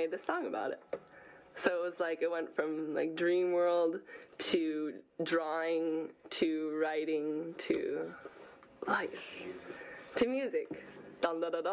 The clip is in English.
made this song about it. So it was like, it went from like dream world to drawing to writing to life to music. Dun, da, da, da.